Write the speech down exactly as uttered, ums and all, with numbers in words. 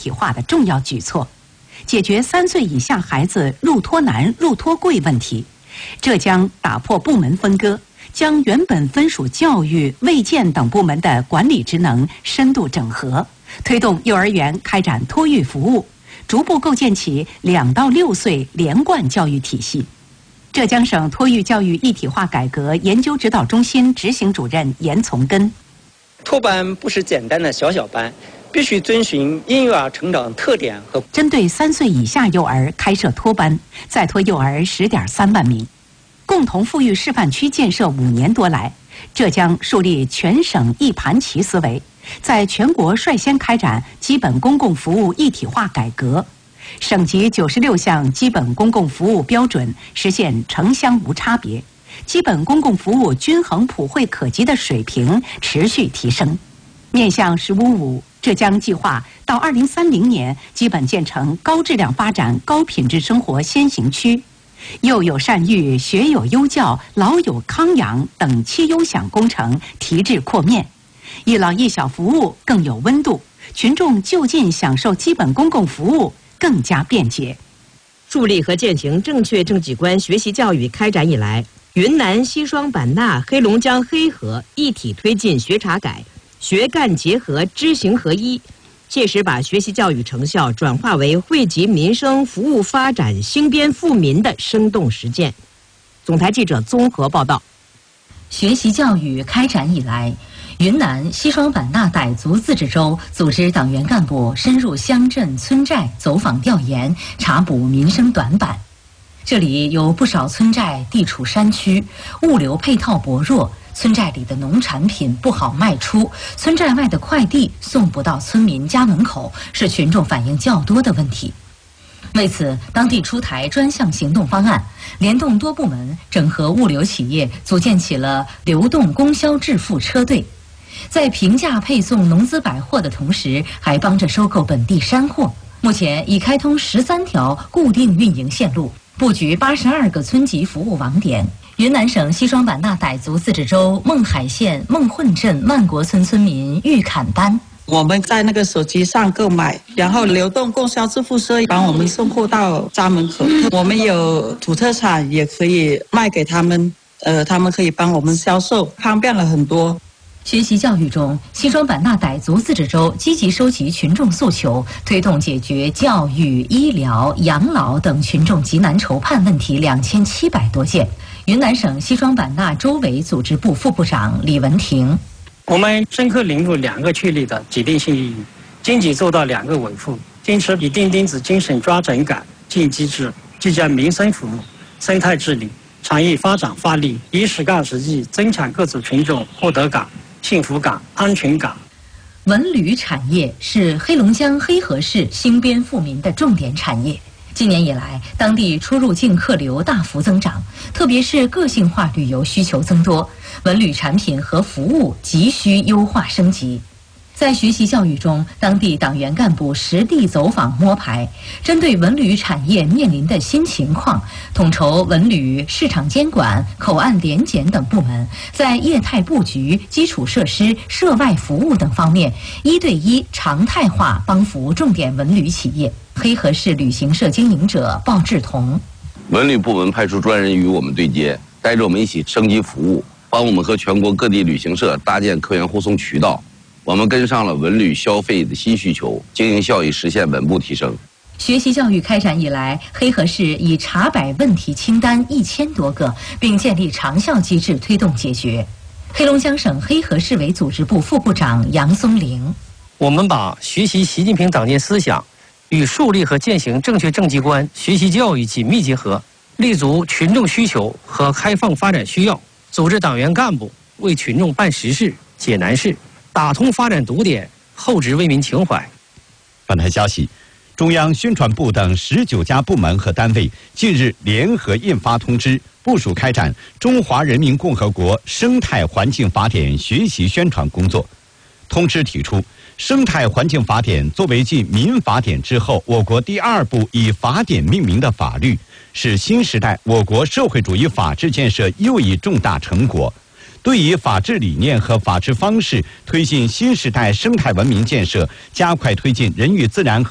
体化的重要举措，解决三岁以下孩子入托难、入托贵问题。浙江打破部门分割，将原本分属教育、卫健等部门的管理职能深度整合，推动幼儿园开展托育服务，逐步构建起两到六岁连贯教育体系。浙江省托育教育一体化改革研究指导中心执行主任严从根： 托班不是简单的小小班，必须遵循婴幼儿成长特点和针对三岁以下幼儿开设托班，在托幼儿十点三万名。共同富裕示范区建设五年多来，浙江树立全省一盘棋思维，在全国率先开展基本公共服务一体化改革。省级九十六项基本公共服务标准实现城乡无差别，基本公共服务均衡普惠可及的水平持续提升。面向“十五五”，浙江计划到二零三零年基本建成高质量发展、高品质生活先行区。幼有善育、学有优教、老有康养等七优享工程提质扩面，一老一小服务更有温度，群众就近享受基本公共服务更加便捷。 树立和践行正确政绩观学习教育开展以来，云南西双版纳、黑龙江黑河一体推进学查改、学干结合、知行合一，切实把学习教育成效转化为惠及民生、服务发展、兴边富民的生动实践。总台记者综合报道。 学习教育开展以来，云南西双版纳傣族自治州组织党员干部深入乡镇村寨走访调研，查补民生短板。这里有不少村寨地处山区，物流配套薄弱，村寨里的农产品不好卖出，村寨外的快递送不到村民家门口，是群众反映较多的问题。为此，当地出台专项行动方案，联动多部门，整合物流企业，组建起了流动供销致富车队，在平价配送农资百货的同时，还帮着收购本地山货。目前已开通十三条固定运营线路，布局八十二个村级服务网点。云南省西双版纳傣族自治州勐海县勐混镇万国村村民玉坎丹： 我们在那个手机上购买，然后流动供销致富车帮我们送货到家门口。我们有土特产也可以卖给他们，呃，他们可以帮我们销售，方便了很多。 学习教育中，西双版纳傣族自治州积极收集群众诉求，推动解决教育、医疗、养老等群众急难愁盼问题两千七百多件。云南省西双版纳州委组织部副部长李文婷： 我们深刻领悟两个确立的既定性意义，经济做到两个稳富，坚持以钉钉子精神抓整改、进机制，聚焦民生服务、生态治理、产业发展发力，以实干实际增强各族群众获得感、幸福感、安全感。 文旅产业是黑龙江黑河市兴边富民的重点产业。今年以来，当地出入境客流大幅增长，特别是个性化旅游需求增多，文旅产品和服务急需优化升级。在学习教育中，当地党员干部实地走访摸排，针对文旅产业面临的新情况，统筹文旅、市场监管、口岸联检等部门，在业态布局、基础设施、涉外服务等方面，一对一常态化帮扶重点文旅企业。黑河市旅行社经营者鲍志同： 文旅部门派出专人与我们对接，带着我们一起升级服务，帮我们和全国各地旅行社搭建客源护送渠道。我们跟上了文旅消费的新需求，经营效益实现稳步提升。 学习教育开展以来，黑河市已查摆问题清单一千多个，并建立长效机制推动解决。黑龙江省黑河市委组织部副部长杨松龄： 我们把学习习近平党建思想与树立和践行正确政绩观学习教育紧密结合，立足群众需求和开放发展需要，组织党员干部为群众办实事、解难事，打通发展堵点，厚植为民情怀。 本台消息，中央宣传部等十九家部门和单位近日联合印发通知，部署开展《中华人民共和国生态环境法典》学习宣传工作。通知提出，生态环境法典作为继民法典之后我国第二部以法典命名的法律，是新时代我国社会主义法治建设又一重大成果。对以法治理念和法治方式推进新时代生态文明建设，加快推进人与自然